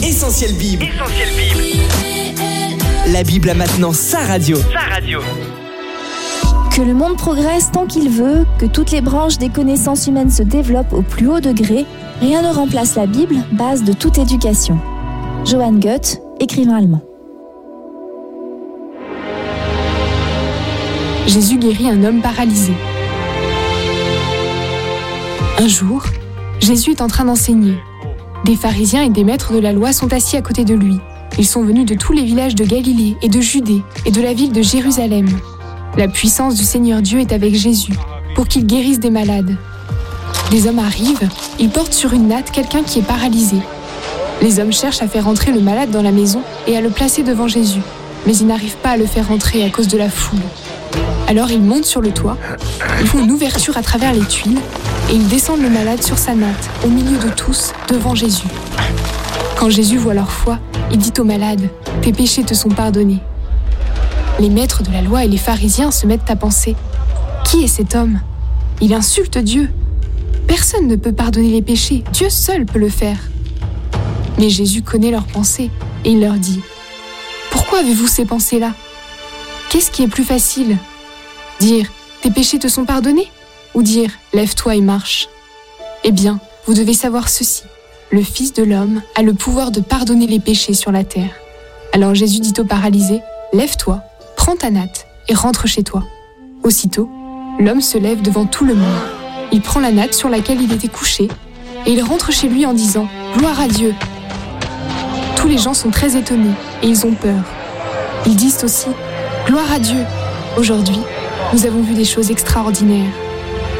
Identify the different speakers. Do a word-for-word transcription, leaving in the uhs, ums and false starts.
Speaker 1: Essentiel Bible.
Speaker 2: Essentiel Bible.
Speaker 1: La Bible a maintenant sa radio.
Speaker 2: Sa radio.
Speaker 3: Que le monde progresse tant qu'il veut, que toutes les branches des connaissances humaines se développent au plus haut degré, rien ne remplace la Bible, base de toute éducation. Johann Goethe, écrivain allemand.
Speaker 4: Jésus guérit un homme paralysé. Un jour, Jésus est en train d'enseigner. Des pharisiens et des maîtres de la loi sont assis à côté de lui. Ils sont venus de tous les villages de Galilée et de Judée et de la ville de Jérusalem. La puissance du Seigneur Dieu est avec Jésus pour qu'il guérisse des malades. Des hommes arrivent, ils portent sur une natte quelqu'un qui est paralysé. Les hommes cherchent à faire entrer le malade dans la maison et à le placer devant Jésus, mais ils n'arrivent pas à le faire entrer à cause de la foule. Alors ils montent sur le toit, ils font une ouverture à travers les tuiles et ils descendent le malade sur sa natte, au milieu de tous, devant Jésus. Quand Jésus voit leur foi, il dit au malade « Tes péchés te sont pardonnés ». Les maîtres de la loi et les pharisiens se mettent à penser « Qui est cet homme ? Il insulte Dieu. Personne ne peut pardonner les péchés, Dieu seul peut le faire. » Mais Jésus connaît leurs pensées et il leur dit « Pourquoi avez-vous ces pensées-là ? Qu'est-ce qui est plus facile ? Dire « Tes péchés te sont pardonnés » ou dire « Lève-toi et marche ». Eh bien, vous devez savoir ceci. Le Fils de l'homme a le pouvoir de pardonner les péchés sur la terre. Alors Jésus dit au paralysé « Lève-toi, prends ta natte et rentre chez toi ». Aussitôt, l'homme se lève devant tout le monde. Il prend la natte sur laquelle il était couché et il rentre chez lui en disant « Gloire à Dieu ». Tous les gens sont très étonnés et ils ont peur. Ils disent aussi « Gloire à Dieu ». Aujourd'hui, nous avons vu des choses extraordinaires.